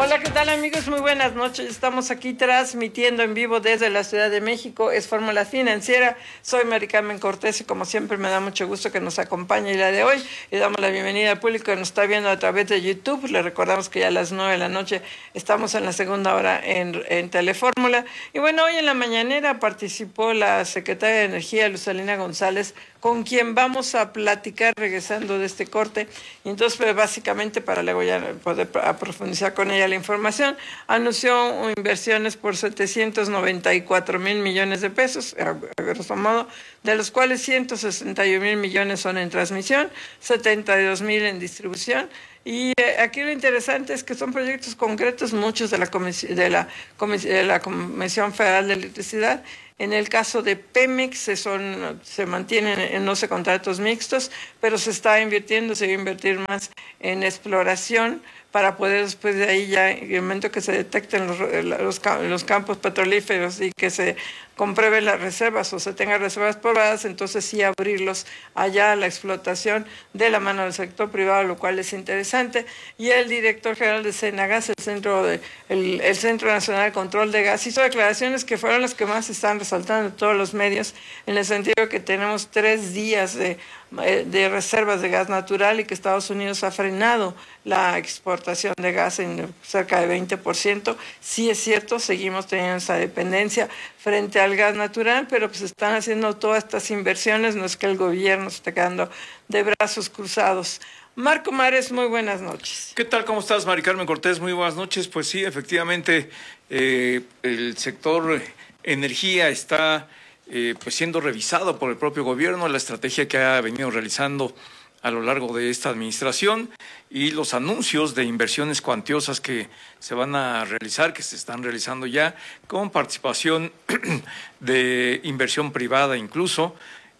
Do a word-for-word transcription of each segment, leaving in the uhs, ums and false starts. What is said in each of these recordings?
Hola, ¿qué tal, amigos? Muy buenas noches. Estamos aquí transmitiendo en vivo desde la Ciudad de México. Es Fórmula Financiera. Soy Mari Carmen Cortés y como siempre me da mucho gusto que nos acompañe el día de hoy. Le damos la bienvenida al público que nos está viendo a través de YouTube. Le recordamos que ya a las nueve de la noche estamos en la segunda hora en, en Telefórmula. Y bueno, hoy en la mañanera participó la secretaria de Energía, Luzalina González, con quien vamos a platicar regresando de este corte. Y entonces, pues, básicamente, para luego ya poder profundizar con ella la información, anunció inversiones por setecientos noventa y cuatro mil millones de pesos, a, a grosso modo, de los cuales ciento sesenta y un mil millones son en transmisión, setenta y dos mil en distribución. Y eh, aquí lo interesante es que son proyectos concretos, muchos de la, comisión, de, la, de la Comisión Federal de Electricidad. En el caso de Pemex se, son, se mantienen en doce contratos mixtos, pero se está invirtiendo, se va a invertir más en exploración para poder después de ahí ya, en el momento que se detecten los, los, los campos petrolíferos y que se comprueben las reservas o se tengan reservas probadas, entonces sí abrirlos allá a la explotación de la mano del sector privado, lo cual es interesante. Y el director general de Senagas, el Centro, de, el, el Centro Nacional de Control de Gas, hizo declaraciones que fueron las que más están resaltando en todos los medios, en el sentido que tenemos tres días de de reservas de gas natural y que Estados Unidos ha frenado la exportación de gas en cerca de veinte por ciento. Sí es cierto, seguimos teniendo esa dependencia frente al gas natural, pero pues están haciendo todas estas inversiones, no es que el gobierno se esté quedando de brazos cruzados. Marco Mares, muy buenas noches. ¿Qué tal? ¿Cómo estás, Mari Carmen Cortés? Muy buenas noches. Pues sí, efectivamente, eh, el sector energía está Eh, pues siendo revisado por el propio gobierno, la estrategia que ha venido realizando a lo largo de esta administración y los anuncios de inversiones cuantiosas que se van a realizar, que se están realizando ya, con participación de inversión privada incluso.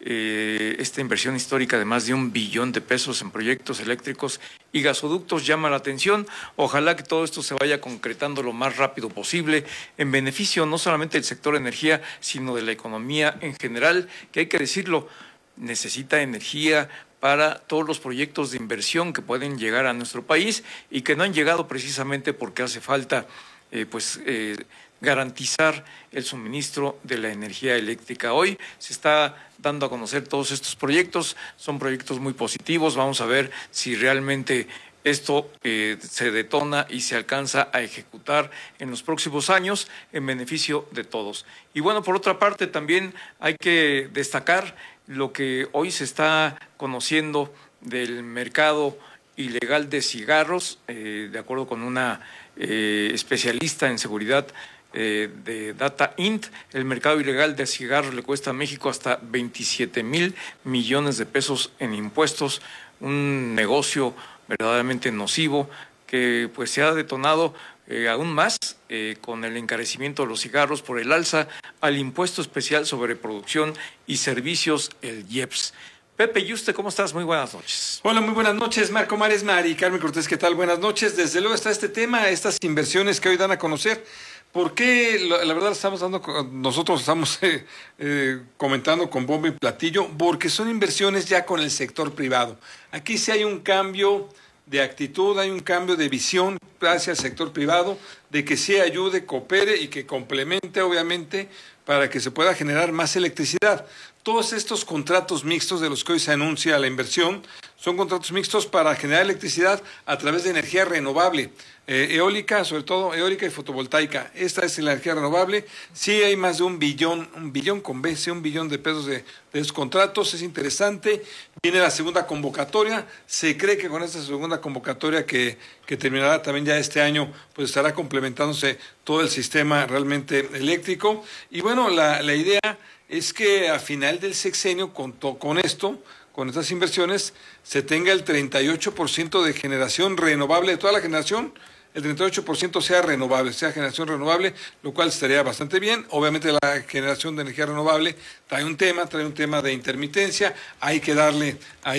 Eh, esta inversión histórica de más de un billón de pesos en proyectos eléctricos y gasoductos llama la atención. Ojalá que todo esto se vaya concretando lo más rápido posible en beneficio no solamente del sector energía, sino de la economía en general, que hay que decirlo, necesita energía para todos los proyectos de inversión que pueden llegar a nuestro país y que no han llegado precisamente porque hace falta eh, pues eh, garantizar el suministro de la energía eléctrica. Hoy se está dando a conocer todos estos proyectos, son proyectos muy positivos, vamos a ver si realmente esto eh, se detona y se alcanza a ejecutar en los próximos años en beneficio de todos. Y bueno, por otra parte también hay que destacar lo que hoy se está conociendo del mercado ilegal de cigarros, eh, de acuerdo con una eh, especialista en seguridad Eh, de Data Int, el mercado ilegal de cigarros le cuesta a México hasta veintisiete mil millones de pesos en impuestos, un negocio verdaderamente nocivo que pues se ha detonado eh, aún más eh, con el encarecimiento de los cigarros por el alza al impuesto especial sobre producción y servicios, el I E P S. Pepe Yuste, ¿cómo estás? Muy buenas noches. Hola, muy buenas noches, Marco Mares, Mari Carmen Cortés, ¿qué tal? Buenas noches. Desde luego está este tema, estas inversiones que hoy dan a conocer. ¿Por qué? La, la verdad estamos dando, nosotros estamos eh, eh, comentando con bombo y platillo, porque son inversiones ya con el sector privado. Aquí sí hay un cambio de actitud, hay un cambio de visión hacia el sector privado, de que sí ayude, coopere y que complemente, obviamente, para que se pueda generar más electricidad. Todos estos contratos mixtos de los que hoy se anuncia la inversión son contratos mixtos para generar electricidad a través de energía renovable, eh, eólica, sobre todo eólica y fotovoltaica. Esta es la energía renovable. Sí hay más de un billón, un billón con B, sí, un billón de pesos de, de esos contratos. Es interesante. Viene la segunda convocatoria. Se cree que con esta segunda convocatoria que, que terminará también ya este año, pues estará complementándose todo el sistema realmente eléctrico. Y bueno, la, la idea es que a final del sexenio, con, to, con esto, con estas inversiones, se tenga el treinta y ocho por ciento de generación renovable de toda la generación, el treinta y ocho por ciento sea renovable, sea generación renovable, lo cual estaría bastante bien. Obviamente la generación de energía renovable trae un tema, trae un tema de intermitencia, hay que darle ahí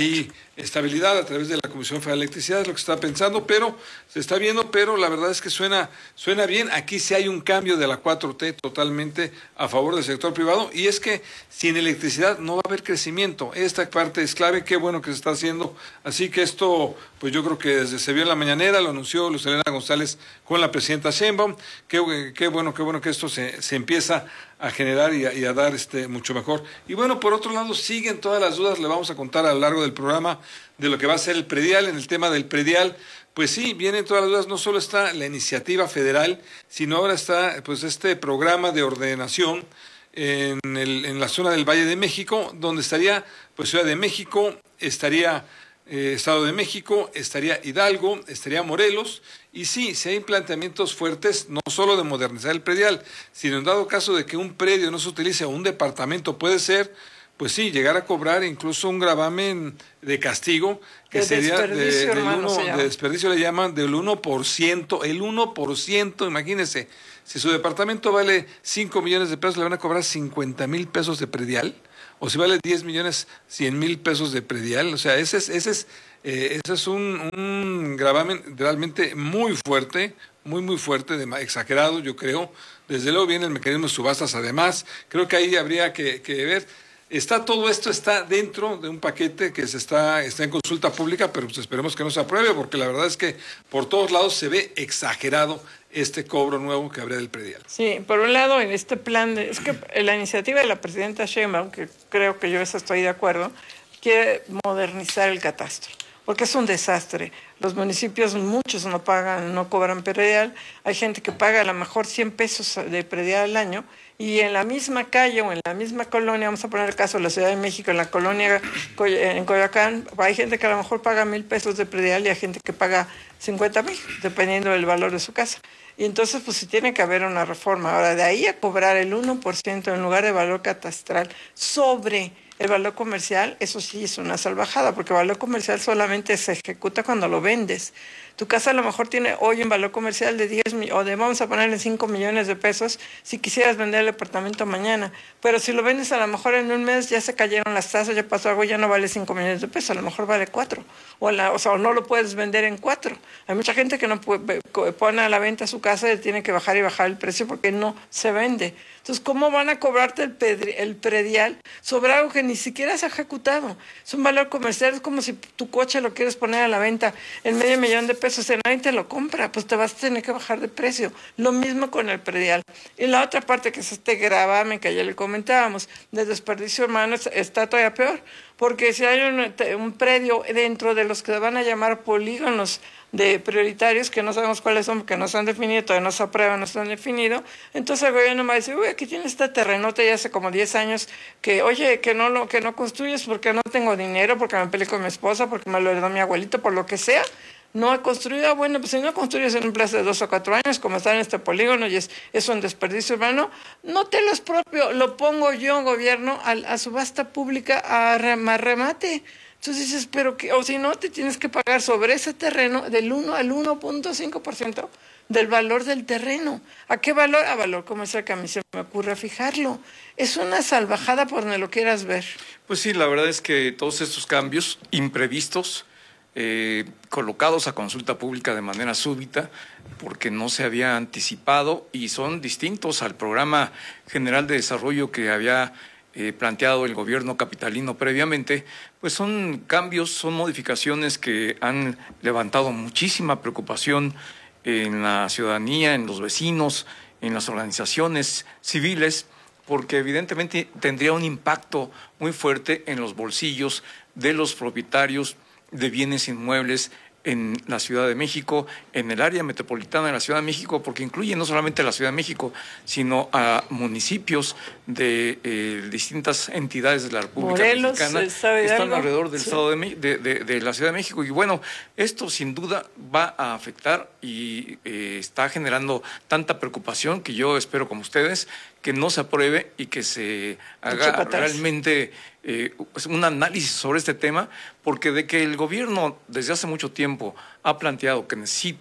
estabilidad a través de la Comisión Federal de Electricidad, es lo que se está pensando, pero se está viendo, pero la verdad es que suena, suena bien. Aquí sí hay un cambio de la cuatro T totalmente a favor del sector privado, y es que sin electricidad no va a haber crecimiento. Esta parte es clave, qué bueno que se está haciendo. Así que esto, pues yo creo que desde se vio en la mañanera, lo anunció Luz Helena González con la presidenta Sheinbaum, qué, qué bueno, qué bueno que esto se, se empieza a generar y a, y a dar este mucho mejor. Y bueno, por otro lado, siguen todas las dudas, le vamos a contar a lo largo del programa de lo que va a ser el predial. En el tema del predial, pues sí, vienen todas las dudas, no solo está la iniciativa federal, sino ahora está pues este programa de ordenación en, el, en la zona del Valle de México, donde estaría pues Ciudad de México, estaría eh, Estado de México, estaría Hidalgo, estaría Morelos, y sí, si hay planteamientos fuertes, no solo de modernizar el predial, sino en dado caso de que un predio no se utilice o un departamento puede ser, pues sí, llegar a cobrar incluso un gravamen de castigo, que de sería de, desperdicio, del hermano, uno, se llama. de desperdicio le llaman del uno por ciento, el uno por ciento, imagínense, si su departamento vale cinco millones de pesos, le van a cobrar cincuenta mil pesos de predial, o si vale diez millones, cien mil pesos de predial, o sea, ese es, ese es, eh, ese es un, un gravamen realmente muy fuerte, muy, muy fuerte, de, exagerado, yo creo. Desde luego viene el mecanismo de subastas, además, creo que ahí habría que, que ver. Está todo esto está dentro de un paquete que se está, está en consulta pública, pero pues esperemos que no se apruebe, porque la verdad es que por todos lados se ve exagerado este cobro nuevo que habría del predial. Sí, por un lado, en este plan, de, es que la iniciativa de la presidenta Sheinbaum, que creo que yo eso estoy de acuerdo, quiere modernizar el catastro, porque es un desastre. Los municipios, muchos no pagan, no cobran predial. Hay gente que paga a lo mejor cien pesos de predial al año, y en la misma calle o en la misma colonia, vamos a poner el caso de la Ciudad de México, en la colonia en Coyoacán, hay gente que a lo mejor paga mil pesos de predial y hay gente que paga cincuenta mil, dependiendo del valor de su casa. Y entonces, pues sí tiene que haber una reforma. Ahora, de ahí a cobrar el uno por ciento en lugar de valor catastral sobre el valor comercial, eso sí es una salvajada, porque el valor comercial solamente se ejecuta cuando lo vendes. Tu casa a lo mejor tiene hoy un valor comercial de diez mil, o de vamos a ponerle cinco millones de pesos si quisieras vender el departamento mañana, pero si lo vendes a lo mejor en un mes ya se cayeron las tasas, ya pasó algo, ya no vale cinco millones de pesos, a lo mejor vale cuatro, o, la, o sea, no lo puedes vender en cuatro. Hay mucha gente que no puede, pone a la venta su casa y tiene que bajar y bajar el precio porque no se vende. Entonces, ¿cómo van a cobrarte el, pedri, el predial sobre algo que ni siquiera se ha ejecutado? Es un valor comercial, es como si tu coche lo quieres poner a la venta en medio millón de pesos, y nadie te lo compra, pues te vas a tener que bajar de precio. Lo mismo con el predial. Y la otra parte, que es este gravamen que ayer le comentábamos, de desperdicio humano, está todavía peor, porque si hay un, un predio dentro de los que van a llamar polígonos de prioritarios, que no sabemos cuáles son, porque no se han definido, todavía no se aprueban, no se han definido, entonces el gobierno me dice, uy, aquí tiene este terrenote ya hace como diez años, que oye, que no lo que no construyes porque no tengo dinero, porque me peleé con mi esposa, porque me lo heredó mi abuelito, por lo que sea, no ha construido. Bueno, pues si no construyes en un plazo de dos o cuatro años, como está en este polígono, y es, es un desperdicio urbano, no te lo expropio, lo pongo yo, gobierno, a, a subasta pública, a, a remate. Entonces dices, pero que, o si no, te tienes que pagar sobre ese terreno del uno al uno punto cinco por ciento del valor del terreno. ¿A qué valor? A valor comercial, que a mí se me ocurre fijarlo. Es una salvajada por donde lo quieras ver. Pues sí, la verdad es que todos estos cambios imprevistos, eh, colocados a consulta pública de manera súbita, porque no se había anticipado, y son distintos al programa general de desarrollo que había Eh, planteado el gobierno capitalino previamente, pues son cambios, son modificaciones que han levantado muchísima preocupación en la ciudadanía, en los vecinos, en las organizaciones civiles, porque evidentemente tendría un impacto muy fuerte en los bolsillos de los propietarios de bienes inmuebles en la Ciudad de México, en el área metropolitana de la Ciudad de México, porque incluye no solamente la Ciudad de México, sino a municipios de eh, distintas entidades de la República Morelos, Mexicana, ¿sabe están algo? alrededor del Sí. estado de, de, de, de la Ciudad de México. Y bueno, esto sin duda va a afectar y eh, está generando tanta preocupación que yo espero, como ustedes, que no se apruebe y que se haga realmente eh, un análisis sobre este tema, porque de que el gobierno desde hace mucho tiempo ha planteado que necesita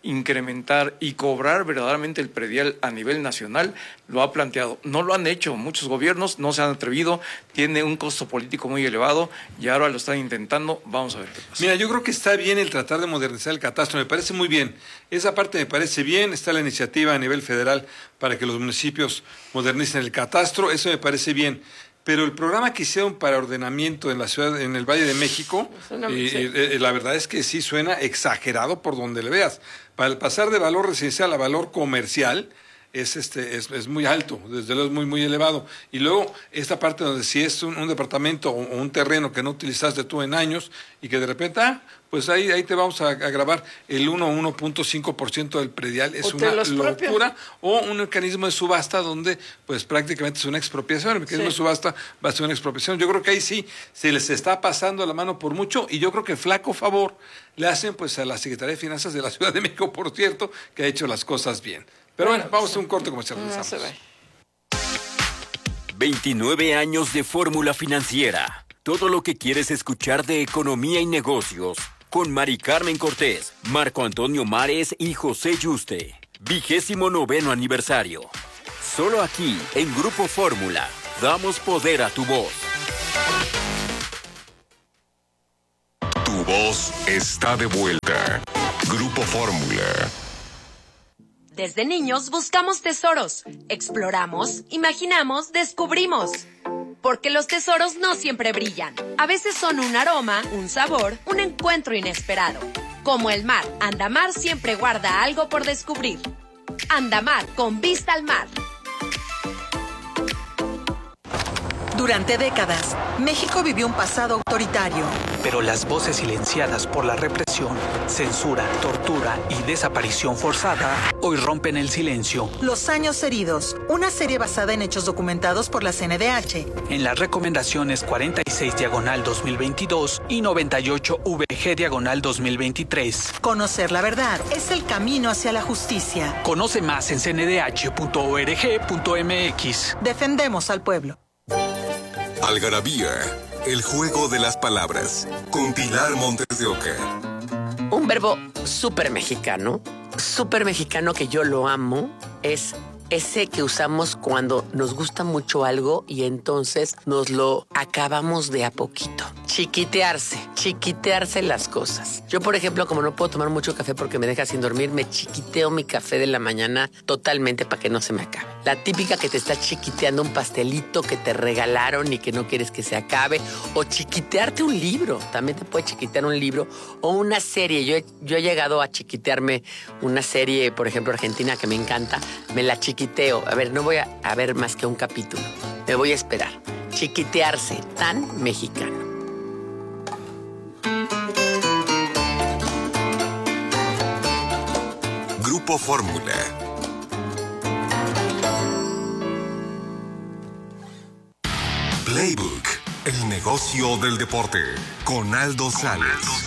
incrementar y cobrar verdaderamente el predial a nivel nacional, lo ha planteado. No lo han hecho muchos gobiernos, no se han atrevido, tiene un costo político muy elevado y ahora lo están intentando. Vamos a ver qué pasa. Mira, yo creo que está bien el tratar de modernizar el catastro, me parece muy bien. Esa parte me parece bien, está la iniciativa a nivel federal para que los municipios modernicen el catastro, eso me parece bien. Pero el programa que hicieron para ordenamiento en la ciudad, en el Valle de México, Suena- eh, sí. eh, la verdad es que sí suena exagerado por donde le veas. Para pasar de valor residencial a valor comercial es este es, es muy alto, desde luego es muy muy elevado. Y luego esta parte donde si es un, un departamento o, o un terreno que no utilizaste tú en años y que de repente, ah, pues ahí ahí te vamos a, a grabar el uno o uno punto cinco por ciento del predial, es O te una los propio. locura. O un mecanismo de subasta donde pues prácticamente es una expropiación, el mecanismo Sí. de subasta va a ser una expropiación. Yo creo que ahí sí se les está pasando la mano por mucho y yo creo que flaco favor le hacen pues a la Secretaría de Finanzas de la Ciudad de México, por cierto, que ha hecho las cosas bien. Pero bueno, Bueno, vamos sí. a un corte comercial. No regresamos. se vaya. veintinueve años de Fórmula Financiera. Todo lo que quieres escuchar de economía y negocios. Con Mari Carmen Cortés, Marco Antonio Mares y José Yuste. Vigésimo noveno aniversario. Solo aquí, en Grupo Fórmula. Damos poder a tu voz. Tu voz está de vuelta. Grupo Fórmula. Desde niños buscamos tesoros, exploramos, imaginamos, descubrimos. Porque los tesoros no siempre brillan. A veces son un aroma, un sabor, un encuentro inesperado. Como el mar, Andamar siempre guarda algo por descubrir. Andamar, con vista al mar. Durante décadas, México vivió un pasado autoritario. Pero las voces silenciadas por la represión, censura, tortura y desaparición forzada hoy rompen el silencio. Los años heridos, una serie basada en hechos documentados por la C N D H. En las recomendaciones cuarenta y seis diagonal dos mil veintidós y noventa y ocho V G diagonal dos mil veintitrés. Conocer la verdad es el camino hacia la justicia. Conoce más en c n d h punto org punto m x. Defendemos al pueblo. Algarabía, el juego de las palabras. Con Pilar Montes de Oca. Un verbo súper mexicano, súper mexicano que yo lo amo, es ese que usamos cuando nos gusta mucho algo y entonces nos lo acabamos de a poquito. Chiquitearse, chiquitearse las cosas. Yo, por ejemplo, como no puedo tomar mucho café porque me deja sin dormir, me chiquiteo mi café de la mañana totalmente para que no se me acabe. La típica que te está chiquiteando un pastelito que te regalaron y que no quieres que se acabe. O chiquitearte un libro. También te puede chiquitear un libro o una serie. Yo he, yo he llegado a chiquitearme una serie, por ejemplo, argentina, que me encanta. Me la chiquiteo. A ver, no voy a, a ver más que un capítulo. Me voy a esperar. Chiquitearse, tan mexicano. Grupo Fórmula. Playbook, el negocio del deporte, con Aldo Sales.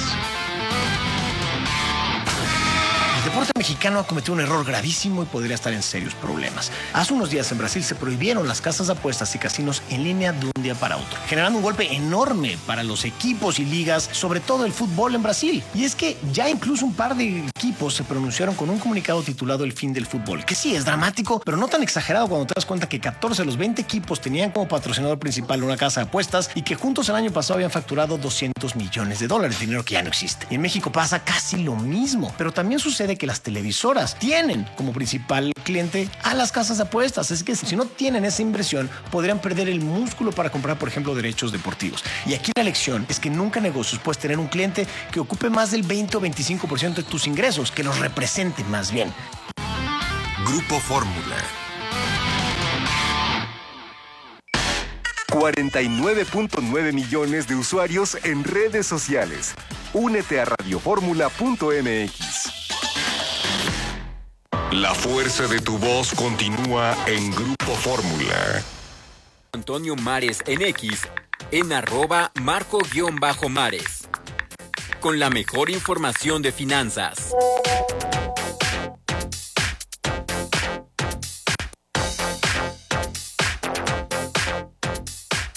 El deporte mexicano ha cometido un error gravísimo y podría estar en serios problemas. Hace unos días en Brasil se prohibieron las casas de apuestas y casinos en línea de un día para otro, generando un golpe enorme para los equipos y ligas, sobre todo el fútbol en Brasil. Y es que ya incluso un par de equipos se pronunciaron con un comunicado titulado El fin del fútbol, que sí es dramático, pero no tan exagerado cuando te das cuenta que catorce de los veinte equipos tenían como patrocinador principal una casa de apuestas y que juntos el año pasado habían facturado doscientos millones de dólares, dinero que ya no existe. Y en México pasa casi lo mismo, pero también sucede que las televisoras tienen como principal cliente a las casas de apuestas. Es que si no tienen esa inversión, podrían perder el músculo para comprar, por ejemplo, derechos deportivos. Y aquí la lección es que nunca en negocios puedes tener un cliente que ocupe más del veinte o veinticinco por ciento de tus ingresos, que los represente más bien. Grupo Fórmula. cuarenta y nueve punto nueve millones de usuarios en redes sociales. Únete a radioformula punto m x. La fuerza de tu voz continúa en Grupo Fórmula. Antonio Mares en X, en arroba marco-mares. Con la mejor información de finanzas.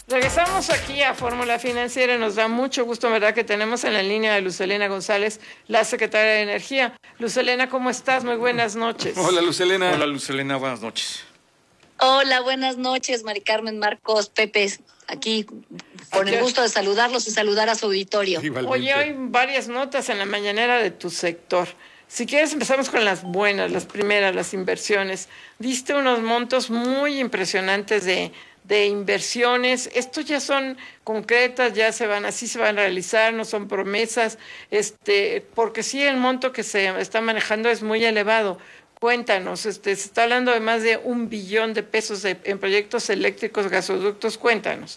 Regresamos aquí a Fórmula Financiera. Nos da mucho gusto, ¿verdad?, que tenemos en la línea a Luz Helena González, la secretaria de Energía. Luz Helena, ¿cómo estás? Muy buenas noches. Hola, Luz Helena. Hola, Luz Helena, buenas noches. Hola, buenas noches, Mari Carmen, Marcos, Pepe, aquí con el gusto de saludarlos y saludar a su auditorio. Igualmente. Oye, hay varias notas en la mañanera de tu sector. Si quieres, empezamos con las buenas, las primeras, las inversiones. Diste unos montos muy impresionantes de, de inversiones. Estos ya son concretas, ya se van, así se van a realizar, no son promesas, este, porque sí, el monto que se está manejando es muy elevado. Cuéntanos, este, se está hablando de más de un billón de pesos de, en proyectos eléctricos, gasoductos. Cuéntanos.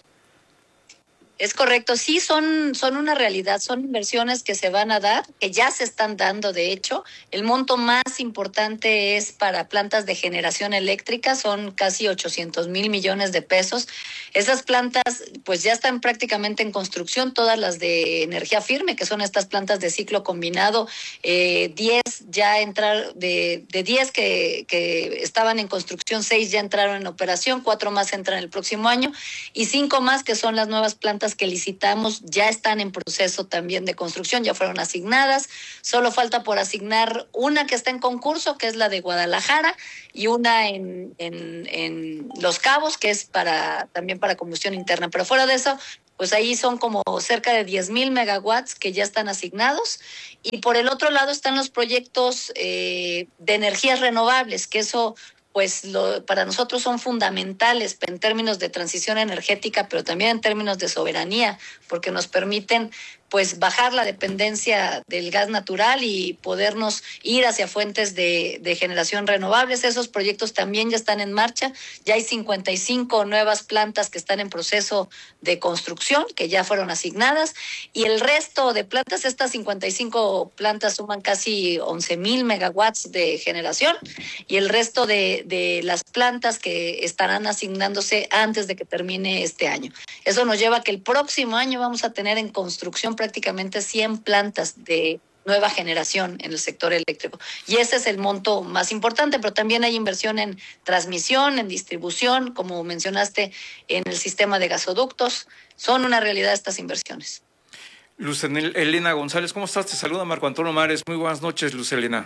Es correcto, sí, son, son una realidad, son inversiones que se van a dar, que ya se están dando, de hecho. El monto más importante es para plantas de generación eléctrica, son casi ochocientos mil millones de pesos. Esas plantas pues ya están prácticamente en construcción, todas las de energía firme, que son estas plantas de ciclo combinado, eh, diez ya entraron, de, de diez que, que estaban en construcción, seis ya entraron en operación, cuatro más entran el próximo año, y cinco más que son las nuevas plantas que licitamos ya están en proceso también de construcción, ya fueron asignadas, solo falta por asignar una que está en concurso, que es la de Guadalajara, y una en, en, en Los Cabos, que es para también para combustión interna, pero fuera de eso, pues ahí son como cerca de diez mil megawatts que ya están asignados, y por el otro lado están los proyectos eh, de energías renovables, que eso pues lo, para nosotros son fundamentales en términos de transición energética, pero también en términos de soberanía, porque nos permiten pues bajar la dependencia del gas natural y podernos ir hacia fuentes de, de generación renovables. Esos proyectos también ya están en marcha, ya hay cincuenta y cinco nuevas plantas que están en proceso de construcción, que ya fueron asignadas, y el resto de plantas, estas cincuenta y cinco plantas suman casi once mil megawatts de generación, y el resto de, de las plantas que estarán asignándose antes de que termine este año. Eso nos lleva a que el próximo año vamos a tener en construcción prácticamente cien plantas de nueva generación en el sector eléctrico. Y ese es el monto más importante, pero también hay inversión en transmisión, en distribución, como mencionaste, en el sistema de gasoductos. Son una realidad estas inversiones. Luz Helena González, ¿cómo estás? Te saluda Marco Antonio Mares. Muy buenas noches, Luz Helena.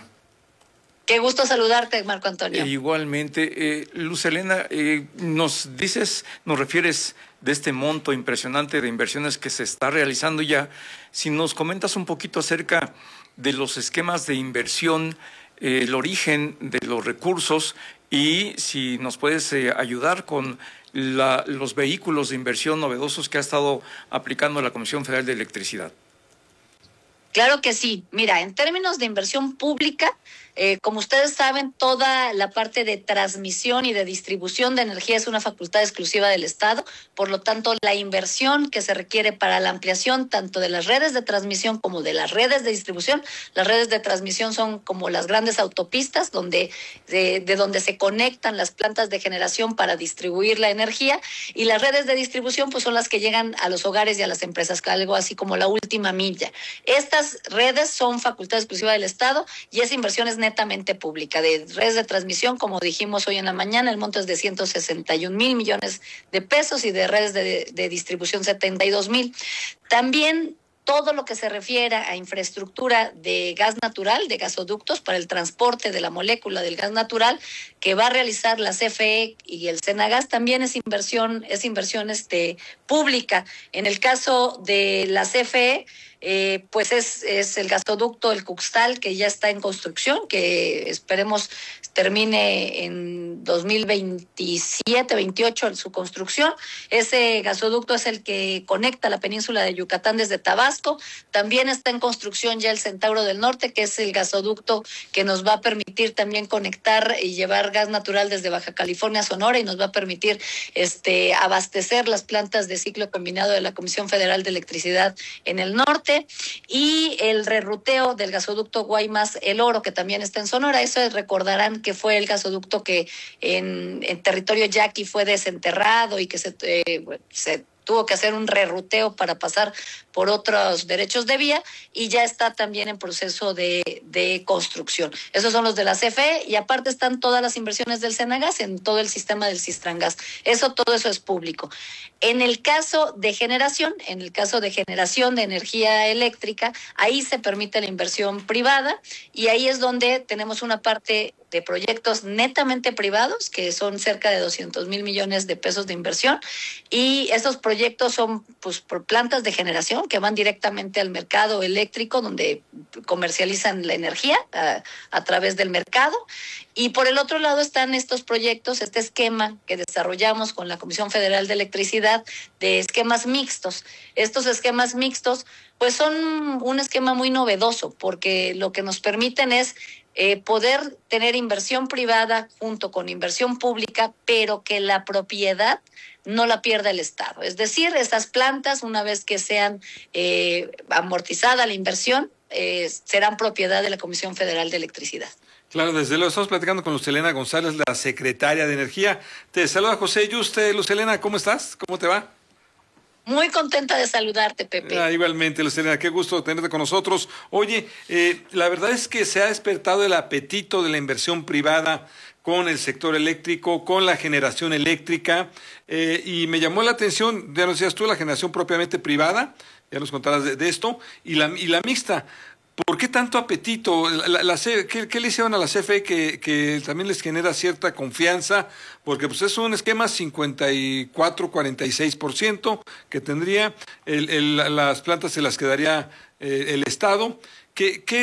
Qué gusto saludarte, Marco Antonio. E igualmente, eh, Luz Helena, eh, nos dices, nos refieres de este monto impresionante de inversiones que se está realizando ya. Si nos comentas un poquito acerca de los esquemas de inversión, eh, el origen de los recursos, y si nos puedes eh, ayudar con la, los vehículos de inversión novedosos que ha estado aplicando la Comisión Federal de Electricidad. Claro que sí. Mira, en términos de inversión pública, eh, como ustedes saben, toda la parte de transmisión y de distribución de energía es una facultad exclusiva del Estado. Por lo tanto, la inversión que se requiere para la ampliación tanto de las redes de transmisión como de las redes de distribución, las redes de transmisión son como las grandes autopistas donde de, de donde se conectan las plantas de generación para distribuir la energía, y las redes de distribución pues son las que llegan a los hogares y a las empresas, algo así como la última milla. Estas redes son facultad exclusiva del Estado y esa inversión es netamente pública. De redes de transmisión, como dijimos hoy en la mañana, el monto es de ciento sesenta y un mil millones de pesos, y de redes de, de distribución setenta y dos mil. También todo lo que se refiere a infraestructura de gas natural, de gasoductos para el transporte de la molécula del gas natural que va a realizar la C F E y el Senagas, también es inversión, es inversión este, pública. En el caso de la C F E, Eh, pues es, es el gasoducto, el Cuxtal, que ya está en construcción, que esperemos termine en dos mil veintisiete, veintiocho en su construcción. Ese gasoducto es el que conecta la península de Yucatán desde Tabasco. También está en construcción ya el Centauro del Norte, que es el gasoducto que nos va a permitir también conectar y llevar gas natural desde Baja California a Sonora, y nos va a permitir este, abastecer las plantas de ciclo combinado de la Comisión Federal de Electricidad en el norte. Y el reruteo del gasoducto Guaymas El Oro, que también está en Sonora. Eso recordarán que fue el gasoducto que en, en territorio yaqui fue desenterrado y que se, eh, se tuvo que hacer un reruteo para pasar por otros derechos de vía y ya está también en proceso de, de construcción. Esos son los de la C F E y aparte están todas las inversiones del Senagas en todo el sistema del Sistrangas. Eso, todo eso es público. En el caso de generación, en el caso de generación de energía eléctrica, ahí se permite la inversión privada y ahí es donde tenemos una parte de proyectos netamente privados, que son cerca de doscientos mil millones de pesos de inversión, y estos proyectos son pues por plantas de generación que van directamente al mercado eléctrico, donde comercializan la energía a, a través del mercado. Y por el otro lado están estos proyectos, este esquema que desarrollamos con la Comisión Federal de Electricidad de esquemas mixtos. Estos esquemas mixtos pues son un esquema muy novedoso porque lo que nos permiten es eh, poder tener inversión privada junto con inversión pública, pero que la propiedad no la pierda el Estado. Es decir, estas plantas, una vez que sean eh, amortizada la inversión, eh, serán propiedad de la Comisión Federal de Electricidad. Claro, desde luego, estamos platicando con Lucelena González, la secretaria de Energía. Te saluda José Yuste. Lucelena, ¿cómo estás? ¿Cómo te va? Muy contenta de saludarte, Pepe. Ah, igualmente, Lucelena, qué gusto tenerte con nosotros. Oye, eh, la verdad es que se ha despertado el apetito de la inversión privada con el sector eléctrico, con la generación eléctrica, eh, y me llamó la atención, ya nos decías tú, la generación propiamente privada, ya nos contarás de, de esto, y la, y la mixta. ¿Por qué tanto apetito? La, la, la, ¿qué, ¿Qué le hicieron a la C F E que, que también les genera cierta confianza? Porque pues es un esquema cincuenta y cuatro, cuarenta y seis por ciento que tendría, el, el, las plantas se las quedaría eh, el Estado. ¿Qué, qué